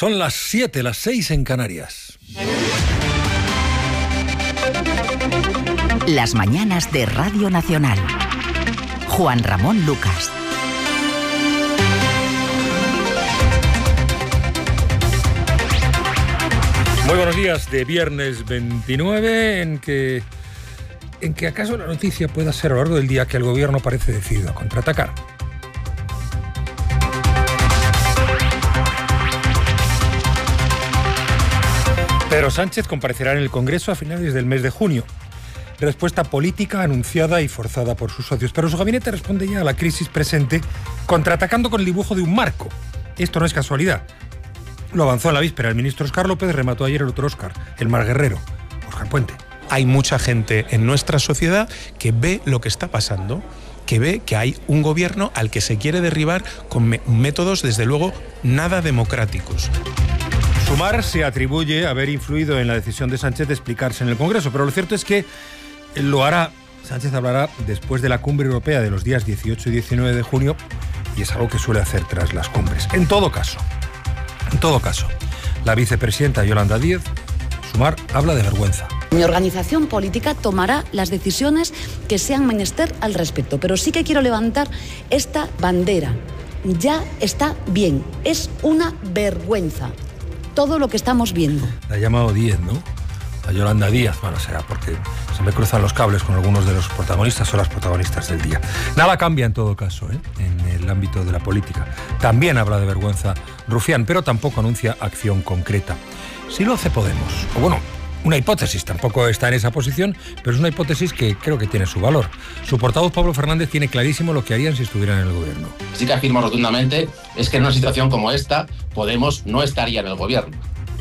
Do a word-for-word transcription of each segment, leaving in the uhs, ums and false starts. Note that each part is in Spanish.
Son las siete, las seis en Canarias. Las mañanas de Radio Nacional. Juan Ramón Lucas. Muy buenos días de viernes veintinueve, en que, en que acaso la noticia pueda ser a lo largo del día que el gobierno parece decidido a contraatacar. Pedro Sánchez comparecerá en el Congreso a finales del mes de junio. Respuesta política anunciada y forzada por sus socios. Pero su gabinete responde ya a la crisis presente contraatacando con el dibujo de un marco. Esto no es casualidad. Lo avanzó en la víspera el ministro Óscar López, remató ayer el otro Óscar, el mar guerrero, Óscar Puente. Hay mucha gente en nuestra sociedad que ve lo que está pasando, que ve que hay un gobierno al que se quiere derribar con me- métodos, desde luego, nada democráticos. Sumar se atribuye haber influido en la decisión de Sánchez de explicarse en el Congreso, pero lo cierto es que lo hará. Sánchez hablará después de la cumbre europea de los días dieciocho y diecinueve de junio y es algo que suele hacer tras las cumbres. En todo caso, en todo caso, la vicepresidenta Yolanda Díaz, Sumar, habla de vergüenza. Mi organización política tomará las decisiones que sean menester al respecto, pero sí que quiero levantar esta bandera. Ya está bien, es una vergüenza todo lo que estamos viendo. La ha llamado Díaz, ¿no? A Yolanda Díaz, bueno, será porque se me cruzan los cables con algunos de los protagonistas o las protagonistas del día. Nada cambia en todo caso, ¿eh? En el ámbito de la política. También habla de vergüenza Rufián, pero tampoco anuncia acción concreta. Sí lo hace Podemos, o bueno, una hipótesis, tampoco está en esa posición, pero es una hipótesis que creo que tiene su valor. Su portavoz Pablo Fernández tiene clarísimo lo que harían si estuvieran en el gobierno. Sí que afirmo rotundamente es que en una situación como esta, Podemos no estaría en el gobierno.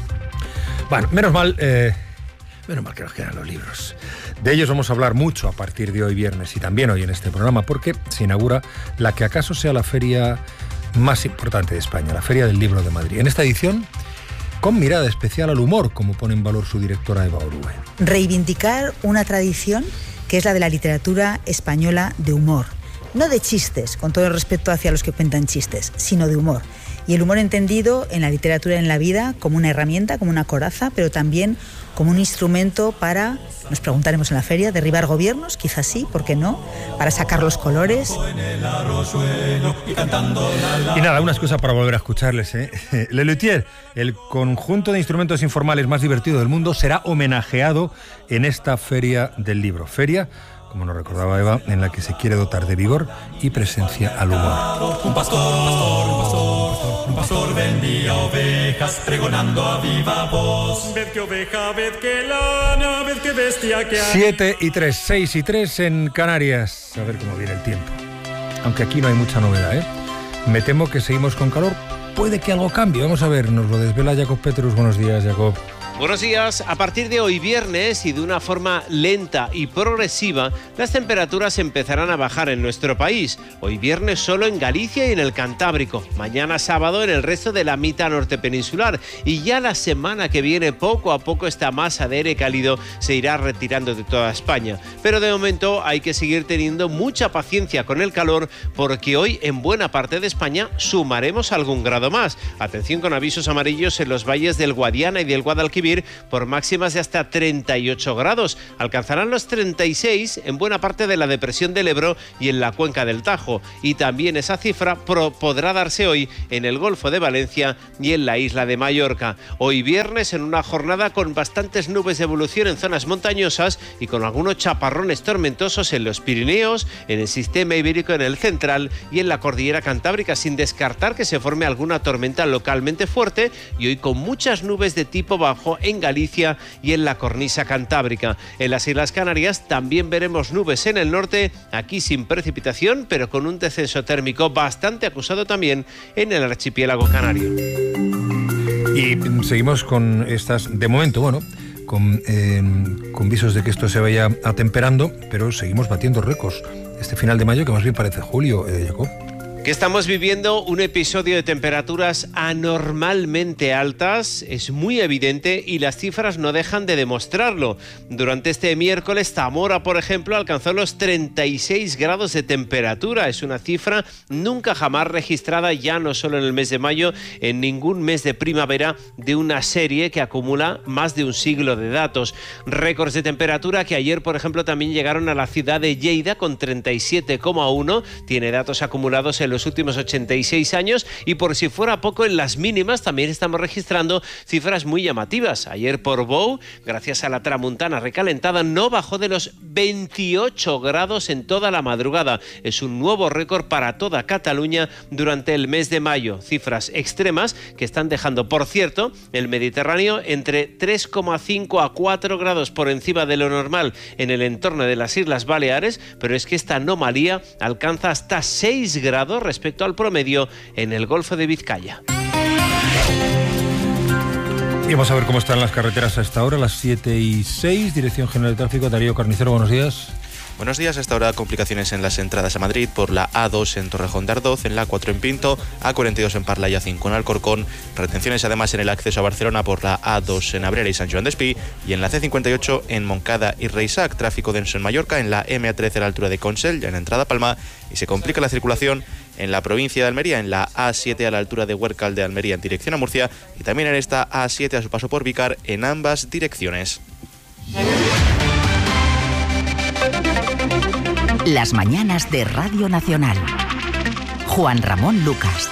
Bueno, menos mal, eh, menos mal que nos quedan los libros. De ellos vamos a hablar mucho a partir de hoy viernes y también hoy en este programa, porque se inaugura la que acaso sea la feria más importante de España, la Feria del Libro de Madrid. En esta edición, con mirada especial al humor, como pone en valor su directora Eva Orue. Reivindicar una tradición que es la de la literatura española de humor. No de chistes, con todo el respeto hacia los que cuentan chistes, sino de humor. Y el humor entendido en la literatura y en la vida como una herramienta, como una coraza, pero también como un instrumento para, nos preguntaremos en la feria, derribar gobiernos, quizás sí, ¿por qué no? Para sacar los colores. Y nada, una excusa para volver a escucharles, ¿eh? Le Luthier, el conjunto de instrumentos informales más divertido del mundo, será homenajeado en esta Feria del Libro. Feria, como nos recordaba Eva, en la que se quiere dotar de vigor y presencia al humor. Un pastor, un pastor, un pastor, un pastor vendía ovejas pregonando a viva voz. Ved que oveja, ved que lana, ved que bestia que hay. Siete y tres, seis y tres en Canarias. A ver cómo viene el tiempo. Aunque aquí no hay mucha novedad, ¿eh? Me temo que seguimos con calor. Puede que algo cambie. Vamos a ver, nos lo desvela Jacob Petrus. Buenos días, Jacob. Buenos días. A partir de hoy viernes y de una forma lenta y progresiva, las temperaturas empezarán a bajar en nuestro país. Hoy viernes solo en Galicia y en el Cantábrico. Mañana sábado en el resto de la mitad norte peninsular. Y ya la semana que viene, poco a poco, esta masa de aire cálido se irá retirando de toda España. Pero de momento hay que seguir teniendo mucha paciencia con el calor, porque hoy en buena parte de España sumaremos algún grado más. Atención con avisos amarillos en los valles del Guadiana y del Guadalquivir por máximas de hasta treinta y ocho grados. Alcanzarán los treinta y seis en buena parte de la depresión del Ebro y en la cuenca del Tajo. Y también esa cifra pro- podrá darse hoy en el Golfo de Valencia y en la isla de Mallorca. Hoy viernes en una jornada con bastantes nubes de evolución en zonas montañosas y con algunos chaparrones tormentosos en los Pirineos, en el sistema ibérico en el central y en la cordillera cantábrica, sin descartar que se forme alguna tormenta localmente fuerte, y hoy con muchas nubes de tipo bajo en Galicia y en la cornisa cantábrica. En las Islas Canarias también veremos nubes en el norte, aquí sin precipitación, pero con un descenso térmico bastante acusado también en el archipiélago canario. Y seguimos con estas, de momento, bueno, con, eh, con visos de que esto se vaya atemperando, pero seguimos batiendo récords. Este final de mayo, que más bien parece julio, eh, Jacob. Que estamos viviendo un episodio de temperaturas anormalmente altas es muy evidente y las cifras no dejan de demostrarlo. Durante este miércoles, Zamora, por ejemplo, alcanzó los treinta y seis grados de temperatura. Es una cifra nunca jamás registrada, ya no solo en el mes de mayo, en ningún mes de primavera de una serie que acumula más de un siglo de datos. Récords de temperatura que ayer, por ejemplo, también llegaron a la ciudad de Lleida con treinta y siete coma uno. Tiene datos acumulados en los últimos ochenta y seis años y por si fuera poco, en las mínimas también estamos registrando cifras muy llamativas. Ayer Portbou, gracias a la tramuntana recalentada, no bajó de los veintiocho grados en toda la madrugada. Es un nuevo récord para toda Cataluña durante el mes de mayo. Cifras extremas que están dejando, por cierto, el Mediterráneo entre tres coma cinco a cuatro grados por encima de lo normal en el entorno de las Islas Baleares, pero es que esta anomalía alcanza hasta seis grados respecto al promedio en el Golfo de Vizcaya. Y vamos a ver cómo están las carreteras a esta hora, las siete y seis. Dirección General de Tráfico, Darío Carnicero, buenos días. Buenos días. Hasta ahora complicaciones en las entradas a Madrid por la A dos en Torrejón de Ardoz, en la A cuatro en Pinto, A cuarenta y dos en Parla y A cinco en Alcorcón. Retenciones además en el acceso a Barcelona por la A dos en Abrera y Sant Joan d'Espí y en la C cincuenta y ocho en Moncada y Reisac. Tráfico denso en Mallorca, en la M A trece a la altura de Consell, ya en entrada a Palma, y se complica la circulación en la provincia de Almería, en la A siete a la altura de Huércal de Almería en dirección a Murcia y también en esta A siete a su paso por Vícar en ambas direcciones. Las mañanas de Radio Nacional. Juan Ramón Lucas.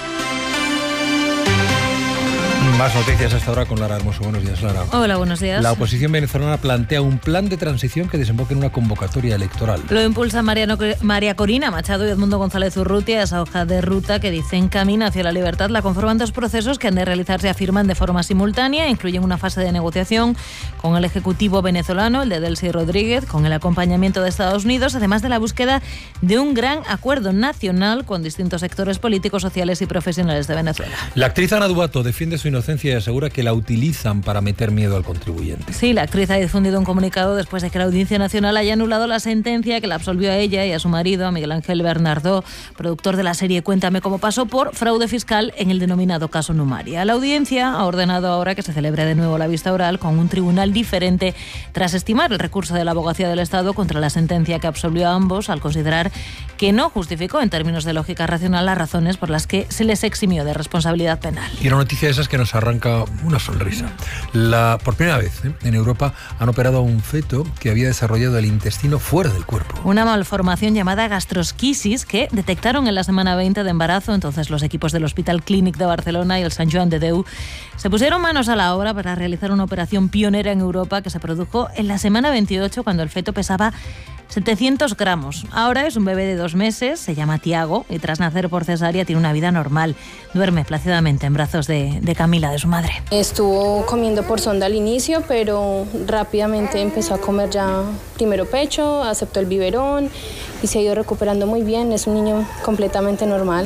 Más noticias hasta ahora con Lara Hermoso. Buenos días, Lara. Hola, buenos días. La oposición venezolana plantea un plan de transición que desemboque en una convocatoria electoral. Lo impulsa Mariano, María Corina Machado y Edmundo González Urrutia. Esa hoja de ruta que dicen camina hacia la libertad la conforman dos procesos que han de realizarse, afirman, de forma simultánea. Incluyen una fase de negociación con el Ejecutivo venezolano, el de Delcy Rodríguez, con el acompañamiento de Estados Unidos, además de la búsqueda de un gran acuerdo nacional con distintos sectores políticos, sociales y profesionales de Venezuela. La actriz Ana Duato defiende su inocencia y asegura que la utilizan para meter miedo al contribuyente. Sí, la actriz ha difundido un comunicado después de que la Audiencia Nacional haya anulado la sentencia que la absolvió a ella y a su marido, a Miguel Ángel Bernardo, productor de la serie Cuéntame cómo pasó, por fraude fiscal en el denominado caso Numaria. La Audiencia ha ordenado ahora que se celebre de nuevo la vista oral con un tribunal diferente tras estimar el recurso de la Abogacía del Estado contra la sentencia que absolvió a ambos, al considerar que no justificó en términos de lógica racional las razones por las que se les eximió de responsabilidad penal. Y una noticia de esas que nos arranca una sonrisa. La, por primera vez ¿eh? en Europa han operado a un feto que había desarrollado el intestino fuera del cuerpo. Una malformación llamada gastrosquisis que detectaron en la semana veinte de embarazo. Entonces los equipos del Hospital Clínic de Barcelona y el Sant Joan de Déu se pusieron manos a la obra para realizar una operación pionera en Europa que se produjo en la semana veintiocho, cuando el feto pesaba setecientos gramos. Ahora es un bebé de dos meses, se llama Tiago y tras nacer por cesárea tiene una vida normal. Duerme plácidamente en brazos de, de Camila, de su madre. Estuvo comiendo por sonda al inicio, pero rápidamente empezó a comer ya primero pecho, aceptó el biberón y se ha ido recuperando muy bien. Es un niño completamente normal.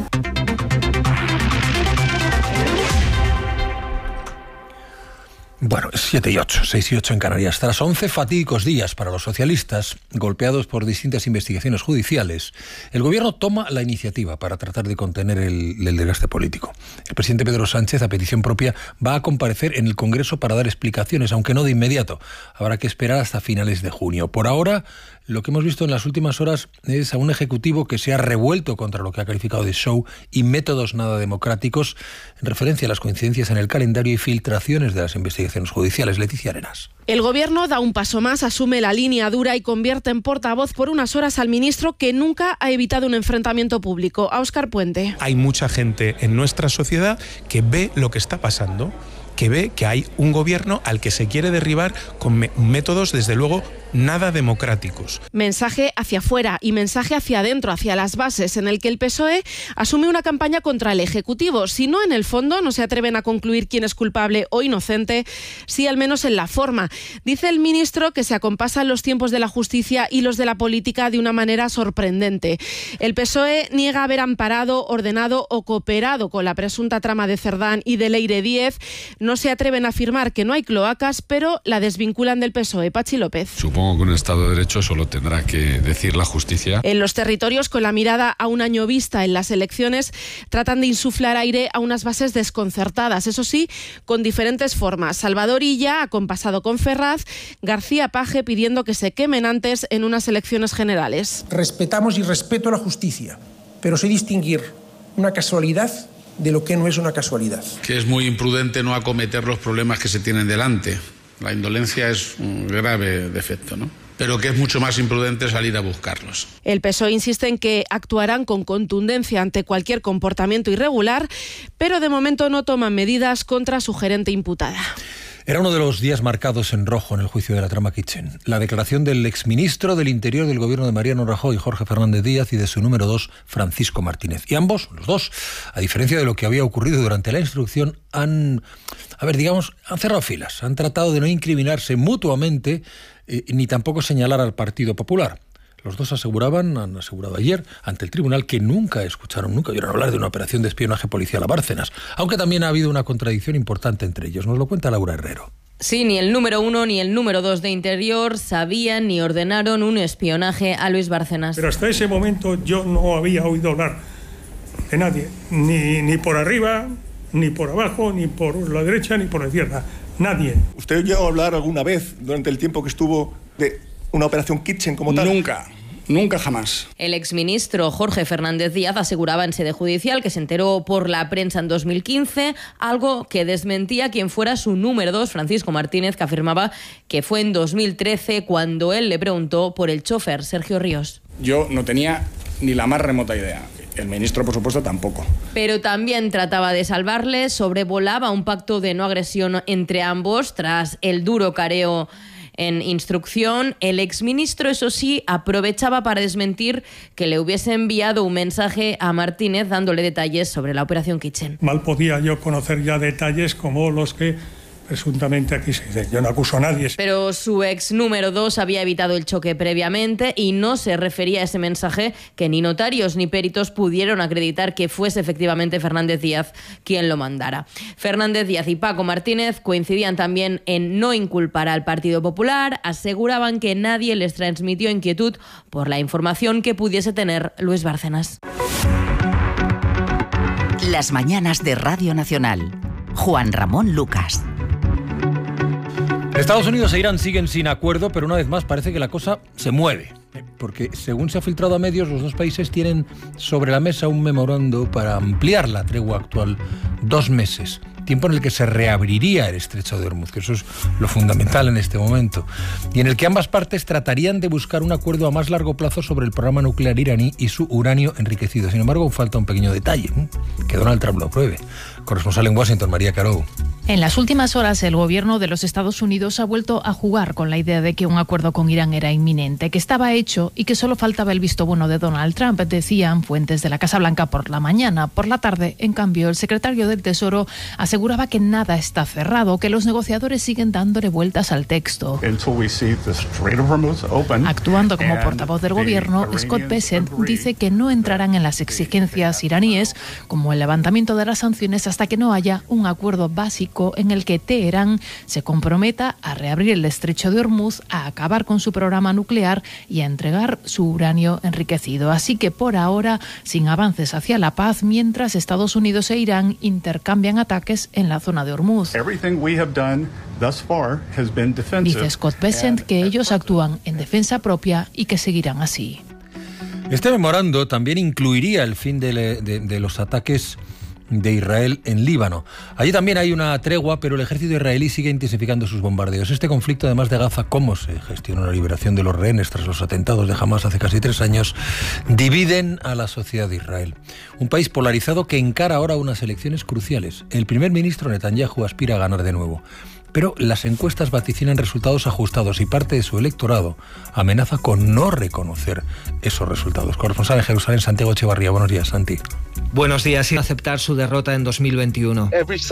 Bueno, siete y ocho, seis y ocho en Canarias. Tras once fatídicos días para los socialistas, golpeados por distintas investigaciones judiciales, el gobierno toma la iniciativa para tratar de contener el, el desgaste político. El presidente Pedro Sánchez, a petición propia, va a comparecer en el Congreso para dar explicaciones, aunque no de inmediato. Habrá que esperar hasta finales de junio. Por ahora, lo que hemos visto en las últimas horas es a un ejecutivo que se ha revuelto contra lo que ha calificado de show y métodos nada democráticos, en referencia a las coincidencias en el calendario y filtraciones de las investigaciones judiciales. Leticia Arenas. El gobierno da un paso más, asume la línea dura y convierte en portavoz por unas horas al ministro que nunca ha evitado un enfrentamiento público. A Óscar Puente. Hay mucha gente en nuestra sociedad que ve lo que está pasando, que ve que hay un gobierno al que se quiere derribar con métodos, desde luego, nada democráticos. Mensaje hacia afuera y mensaje hacia adentro, hacia las bases, en el que el P S O E asume una campaña contra el Ejecutivo. Si no en el fondo, no se atreven a concluir quién es culpable o inocente, sí al menos en la forma. Dice el ministro que se acompasan los tiempos de la justicia y los de la política de una manera sorprendente. El P S O E niega haber amparado, ordenado o cooperado con la presunta trama de Cerdán y de Leire Díez. No se atreven a afirmar que no hay cloacas, pero la desvinculan del P S O E. Pachi López. Supongo que un Estado de Derecho solo tendrá que decir la justicia. En los territorios, con la mirada a un año vista en las elecciones, tratan de insuflar aire a unas bases desconcertadas, eso sí, con diferentes formas. Salvador Illa, acompasado con Ferraz, García Paje pidiendo que se quemen antes en unas elecciones generales. Respetamos y respeto la justicia, pero sé distinguir una casualidad de lo que no es una casualidad. Que es muy imprudente no acometer los problemas que se tienen delante. La indolencia es un grave defecto, ¿no? Pero que es mucho más imprudente salir a buscarlos. El P S O E insiste en que actuarán con contundencia ante cualquier comportamiento irregular, pero de momento no toman medidas contra su gerente imputada. Era uno de los días marcados en rojo en el juicio de la trama Kitchen. La declaración del exministro del Interior del gobierno de Mariano Rajoy, Jorge Fernández Díaz, y de su número dos, Francisco Martínez. Y ambos, los dos, a diferencia de lo que había ocurrido durante la instrucción, han, a ver, digamos, han cerrado filas. Han tratado de no incriminarse mutuamente eh, ni tampoco señalar al Partido Popular. Los dos aseguraban, han asegurado ayer ante el tribunal, que nunca escucharon, nunca oyeron hablar de una operación de espionaje policial a Bárcenas, aunque también ha habido una contradicción importante entre ellos. Nos lo cuenta Laura Herrero. Sí, ni el número uno ni el número dos de Interior sabían ni ordenaron un espionaje a Luis Bárcenas. Pero hasta ese momento yo no había oído hablar de nadie, ni, ni por arriba, ni por abajo, ni por la derecha, ni por la izquierda. Nadie. ¿Usted llegó a hablar alguna vez durante el tiempo que estuvo de una operación Kitchen como tal? Nunca. Nunca jamás. El exministro Jorge Fernández Díaz aseguraba en sede judicial que se enteró por la prensa en dos mil quince, algo que desmentía quien fuera su número dos, Francisco Martínez, que afirmaba que fue en dos mil trece cuando él le preguntó por el chofer, Sergio Ríos. Yo no tenía ni la más remota idea. El ministro, por supuesto, tampoco. Pero también trataba de salvarle, sobrevolaba un pacto de no agresión entre ambos tras el duro careo en instrucción. El exministro, eso sí, aprovechaba para desmentir que le hubiese enviado un mensaje a Martínez dándole detalles sobre la operación Kitchen. Mal podía yo conocer ya detalles como los que presuntamente aquí se dice. Yo no acuso a nadie. Pero su ex número dos había evitado el choque previamente y no se refería a ese mensaje, que ni notarios ni peritos pudieron acreditar que fuese efectivamente Fernández Díaz quien lo mandara. Fernández Díaz y Paco Martínez coincidían también en no inculpar al Partido Popular, aseguraban que nadie les transmitió inquietud por la información que pudiese tener Luis Bárcenas. Las mañanas de Radio Nacional. Juan Ramón Lucas. Estados Unidos e Irán siguen sin acuerdo, pero una vez más parece que la cosa se mueve. Porque, según se ha filtrado a medios, los dos países tienen sobre la mesa un memorando para ampliar la tregua actual dos meses. Tiempo en el que se reabriría el estrecho de Hormuz, que eso es lo fundamental en este momento. Y en el que ambas partes tratarían de buscar un acuerdo a más largo plazo sobre el programa nuclear iraní y su uranio enriquecido. Sin embargo, falta un pequeño detalle, ¿eh? Que Donald Trump lo apruebe. Corresponsal en Washington, María Carou. En las últimas horas, el gobierno de los Estados Unidos ha vuelto a jugar con la idea de que un acuerdo con Irán era inminente, que estaba hecho y que solo faltaba el visto bueno de Donald Trump, decían fuentes de la Casa Blanca por la mañana. Por la tarde, en cambio, el secretario del Tesoro aseguraba que nada está cerrado, que los negociadores siguen dándole vueltas al texto. Actuando como portavoz del gobierno, Scott Bessent dice que no entrarán en las exigencias iraníes, como el levantamiento de las sanciones, hasta que no haya un acuerdo básico en el que Teherán se comprometa a reabrir el estrecho de Hormuz, a acabar con su programa nuclear y a entregar su uranio enriquecido. Así que por ahora, sin avances hacia la paz, mientras Estados Unidos e Irán intercambian ataques en la zona de Hormuz. Dice Scott Bessent que ellos actúan en defensa propia y que seguirán así. Este memorando también incluiría el fin de, le, de, de los ataques de Israel en Líbano. Allí también hay una tregua, pero el ejército israelí sigue intensificando sus bombardeos. Este conflicto, además de Gaza, cómo se gestiona la liberación de los rehenes tras los atentados de Hamás hace casi tres años, dividen a la sociedad de Israel. Un país polarizado que encara ahora unas elecciones cruciales. El primer ministro Netanyahu aspira a ganar de nuevo. Pero las encuestas vaticinan resultados ajustados y parte de su electorado amenaza con no reconocer esos resultados. Corresponsal en Jerusalén, Santiago Echevarría. Buenos días, Santi. Buenos días. Sin aceptar su derrota en dos mil veintiuno.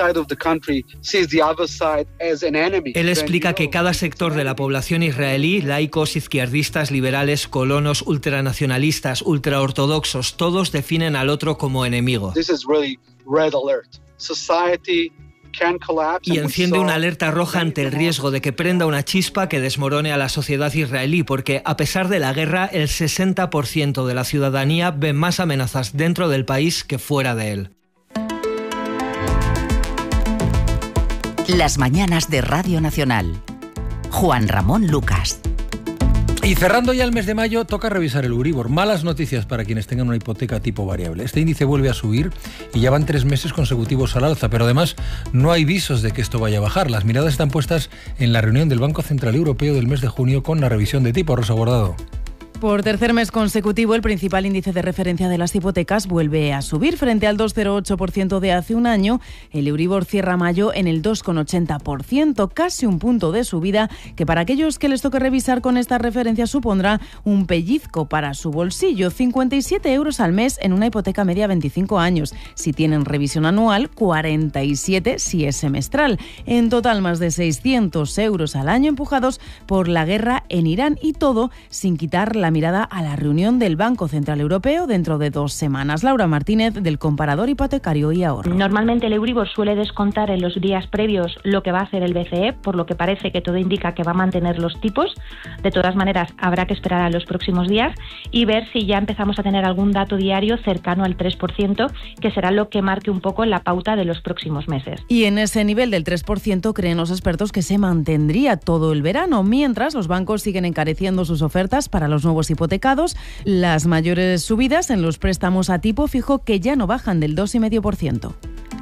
Él explica que cada sector de la población israelí, laicos, izquierdistas, liberales, colonos, ultranacionalistas, ultraortodoxos, todos definen al otro como enemigo. This is really red alert. Society Y enciende una alerta roja ante el riesgo de que prenda una chispa que desmorone a la sociedad israelí, porque a pesar de la guerra, el sesenta por ciento de la ciudadanía ve más amenazas dentro del país que fuera de él. Las mañanas de Radio Nacional. Juan Ramón Lucas. Y cerrando ya el mes de mayo, toca revisar el Euribor. Malas noticias para quienes tengan una hipoteca tipo variable. Este índice vuelve a subir y ya van tres meses consecutivos al alza, pero además no hay visos de que esto vaya a bajar. Las miradas están puestas en la reunión del Banco Central Europeo del mes de junio con la revisión de tipo. Rosa Bordado. Por tercer mes consecutivo, el principal índice de referencia de las hipotecas vuelve a subir frente al dos coma cero ocho por ciento de hace un año. El Euribor cierra mayo en el dos coma ochenta por ciento, casi un punto de subida que para aquellos que les toque revisar con esta referencia supondrá un pellizco para su bolsillo. cincuenta y siete euros al mes en una hipoteca media a veinticinco años. Si tienen revisión anual, cuarenta y siete si es semestral. En total, más de seiscientos euros al año empujados por la guerra en Irán, y todo sin quitar la mirada a la reunión del Banco Central Europeo dentro de dos semanas. Laura Martínez, del Comparador Hipotecario y Ahorro. Normalmente el Euribor suele descontar en los días previos lo que va a hacer el B C E, por lo que parece que todo indica que va a mantener los tipos. De todas maneras, habrá que esperar a los próximos días y ver si ya empezamos a tener algún dato diario cercano al tres por ciento, que será lo que marque un poco la pauta de los próximos meses. Y en ese nivel del tres por ciento creen los expertos que se mantendría todo el verano, mientras los bancos siguen encareciendo sus ofertas para los nuevos hipotecados. Las mayores subidas en los préstamos a tipo fijo, que ya no bajan del dos coma cinco por ciento.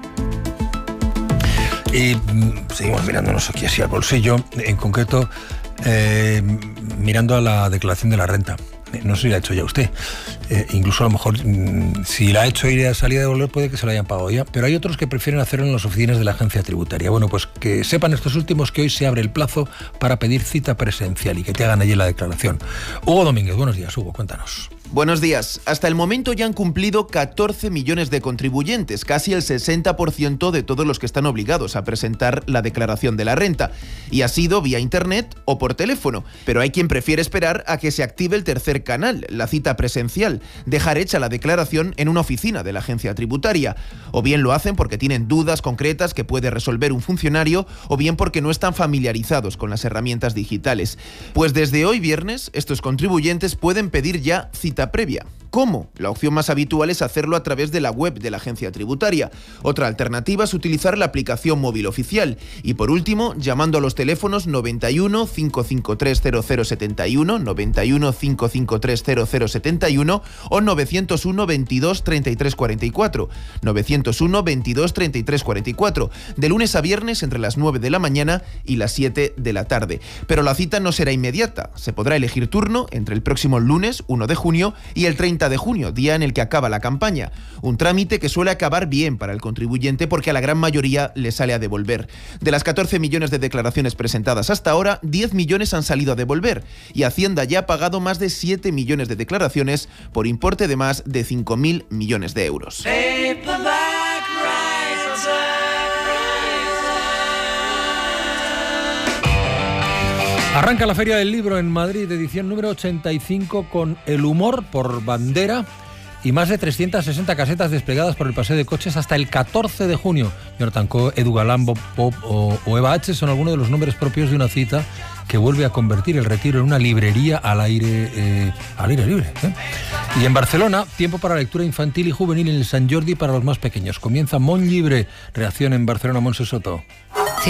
Y mm, seguimos mirándonos aquí así al bolsillo, en concreto eh, mirando a la declaración de la renta. No sé si la ha hecho ya usted. Eh, incluso a lo mejor, mmm, si la ha hecho ir a salir de devolver, puede que se la hayan pagado ya. Pero hay otros que prefieren hacerlo en las oficinas de la agencia tributaria. Bueno, pues que sepan estos últimos que hoy se abre el plazo para pedir cita presencial y que te hagan allí la declaración. Hugo Domínguez, buenos días. Hugo, cuéntanos. Buenos días. Hasta el momento ya han cumplido catorce millones de contribuyentes, casi el sesenta por ciento de todos los que están obligados a presentar la declaración de la renta. Y ha sido vía internet o por teléfono. Pero hay quien prefiere esperar a que se active el tercer canal, la cita presencial, dejar hecha la declaración en una oficina de la agencia tributaria. O bien lo hacen porque tienen dudas concretas que puede resolver un funcionario, o bien porque no están familiarizados con las herramientas digitales. Pues desde hoy viernes, estos contribuyentes pueden pedir ya cita previa. ¿Cómo? La opción más habitual es hacerlo a través de la web de la agencia tributaria. Otra alternativa es utilizar la aplicación móvil oficial. Y por último, llamando a los teléfonos noventa y uno, cinco cinco tres, cero cero siete uno, noventa y uno, cinco cinco tres, cero cero siete uno o novecientos uno, veintidós, treinta y tres cuarenta y cuatro. novecientos uno, veintidós, treinta y tres cuarenta y cuatro. De lunes a viernes entre las nueve de la mañana y las siete de la tarde. Pero la cita no será inmediata. Se podrá elegir turno entre el próximo lunes, uno de junio, y el treinta de junio, día en el que acaba la campaña. Un trámite que suele acabar bien para el contribuyente porque a la gran mayoría le sale a devolver. De las catorce millones de declaraciones presentadas hasta ahora, diez millones han salido a devolver y Hacienda ya ha pagado más de siete millones de declaraciones por importe de más de cinco mil millones de euros. Arranca la Feria del Libro en Madrid, edición número ochenta y cinco, con el humor por bandera y más de trescientas sesenta casetas desplegadas por el paseo de coches hasta el catorce de junio. Yortanco, Edu Galán, Bob Pop o, o Eva H. son algunos de los nombres propios de una cita que vuelve a convertir el Retiro en una librería al aire, eh, al aire libre. ¿eh? Y en Barcelona, tiempo para lectura infantil y juvenil en el Sant Jordi para los más pequeños. Comienza Mont Llibre, reacción en Barcelona, Montse Soto.